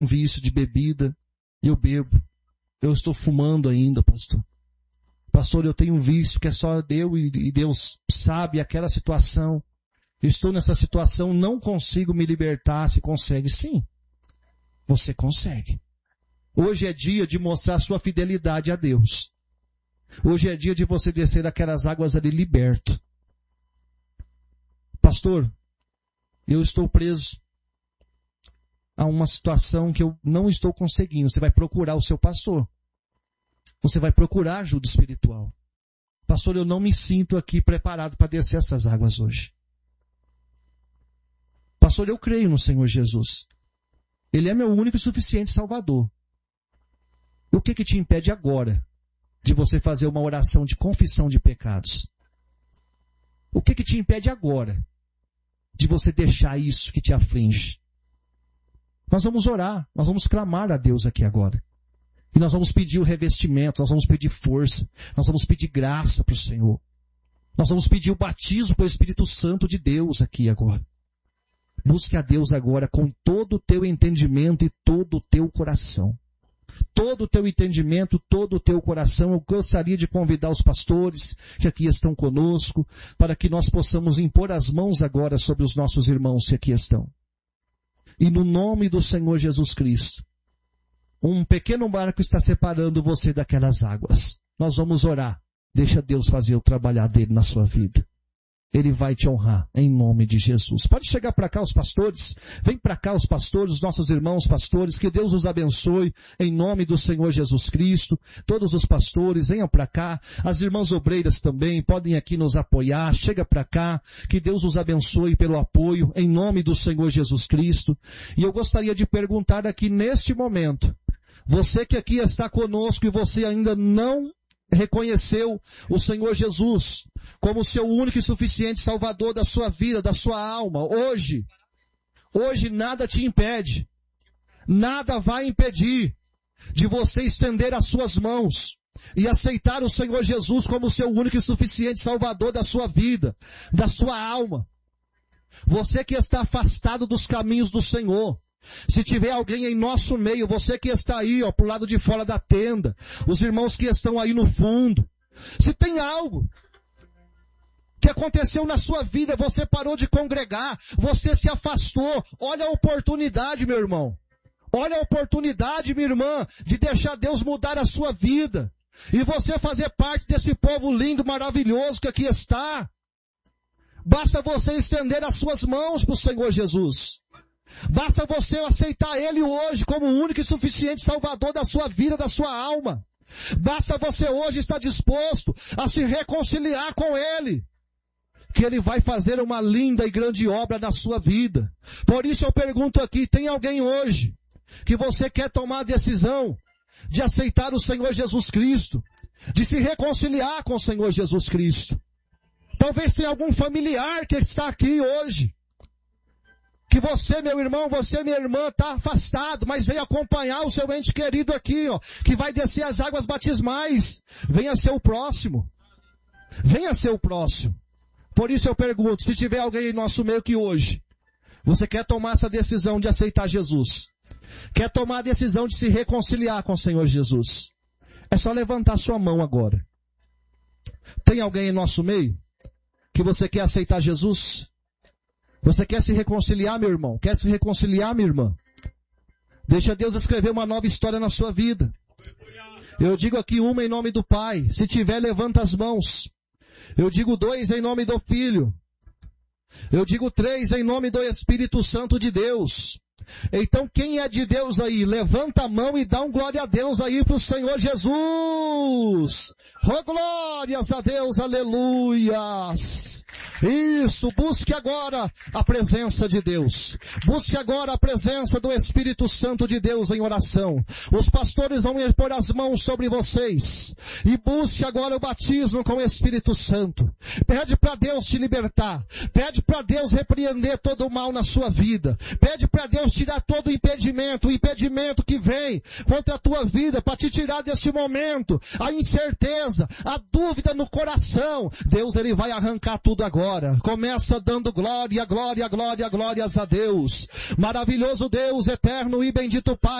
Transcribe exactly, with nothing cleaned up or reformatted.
um vício de bebida, eu bebo. Eu estou fumando ainda, pastor. Pastor, eu tenho um vício que é só Deus e Deus sabe aquela situação. Eu estou nessa situação, não consigo me libertar. Se consegue, sim. Você consegue. Hoje é dia de mostrar sua fidelidade a Deus. Hoje é dia de você descer aquelas águas ali liberto. Pastor, eu estou preso a uma situação que eu não estou conseguindo. Você vai procurar o seu pastor. Você vai procurar ajuda espiritual. Pastor, eu não me sinto aqui preparado para descer essas águas hoje. Pastor, eu creio no Senhor Jesus. Ele é meu único e suficiente Salvador. O que que te impede agora de você fazer uma oração de confissão de pecados? O que que te impede agora de você deixar isso que te aflige? Nós vamos orar, nós vamos clamar a Deus aqui agora. E nós vamos pedir o revestimento, nós vamos pedir força, nós vamos pedir graça para o Senhor. Nós vamos pedir o batismo pelo Espírito Santo de Deus aqui agora. Busque a Deus agora com todo o teu entendimento e todo o teu coração. Todo o teu entendimento, todo o teu coração. Eu gostaria de convidar os pastores que aqui estão conosco para que nós possamos impor as mãos agora sobre os nossos irmãos que aqui estão. E no nome do Senhor Jesus Cristo, um pequeno barco está separando você daquelas águas. Nós vamos orar. Deixa Deus fazer o trabalhar dele na sua vida. Ele vai te honrar em nome de Jesus. Pode chegar para cá os pastores. Vem para cá os pastores, os nossos irmãos pastores. Que Deus os abençoe em nome do Senhor Jesus Cristo. Todos os pastores, venham para cá. As irmãs obreiras também podem aqui nos apoiar. Chega para cá. Que Deus os abençoe pelo apoio em nome do Senhor Jesus Cristo. E eu gostaria de perguntar aqui neste momento. Você que aqui está conosco e você ainda não reconheceu o Senhor Jesus como seu único e suficiente Salvador da sua vida, da sua alma. Hoje, hoje nada te impede, nada vai impedir de você estender as suas mãos e aceitar o Senhor Jesus como seu único e suficiente Salvador da sua vida, da sua alma. Você que está afastado dos caminhos do Senhor, se tiver alguém em nosso meio, você que está aí, ó, pro lado de fora da tenda, os irmãos que estão aí no fundo, se tem algo que aconteceu na sua vida, você parou de congregar, você se afastou, olha a oportunidade, meu irmão, olha a oportunidade, minha irmã, de deixar Deus mudar a sua vida, e você fazer parte desse povo lindo, maravilhoso que aqui está. Basta você estender as suas mãos para o Senhor Jesus. Basta você aceitar Ele hoje como o único e suficiente Salvador da sua vida, da sua alma. Basta você hoje estar disposto a se reconciliar com Ele, que Ele vai fazer uma linda e grande obra na sua vida. Por isso eu pergunto aqui, tem alguém hoje que você quer tomar a decisão de aceitar o Senhor Jesus Cristo, de se reconciliar com o Senhor Jesus Cristo? Talvez tenha algum familiar que está aqui hoje, que você, meu irmão, você, minha irmã, está afastado, mas veio acompanhar o seu ente querido aqui, ó, que vai descer as águas batismais. Venha ser o próximo. Venha ser o próximo. Por isso eu pergunto, se tiver alguém em nosso meio que hoje, você quer tomar essa decisão de aceitar Jesus, quer tomar a decisão de se reconciliar com o Senhor Jesus, é só levantar sua mão agora. Tem alguém em nosso meio que você quer aceitar Jesus? Você quer se reconciliar, meu irmão? Quer se reconciliar, minha irmã? Deixa Deus escrever uma nova história na sua vida. Eu digo aqui uma em nome do Pai. Se tiver, levanta as mãos. Eu digo dois em nome do Filho. Eu digo três em nome do Espírito Santo de Deus. Então quem é de Deus aí? Levanta a mão e dá um glória a Deus aí para o Senhor Jesus. Oh, glórias a Deus, aleluias. Isso, busque agora a presença de Deus. Busque agora a presença do Espírito Santo de Deus em oração. Os pastores vão pôr as mãos sobre vocês. E busque agora o batismo com o Espírito Santo. Pede para Deus te libertar. Pede para Deus repreender todo o mal na sua vida. Pede para Deus Deus tirar todo o impedimento, o impedimento que vem contra a tua vida, para te tirar desse momento, a incerteza, a dúvida no coração. Deus, Ele vai arrancar tudo agora. Começa dando glória, glória, glória, glórias a Deus. Maravilhoso Deus, eterno e bendito Pai.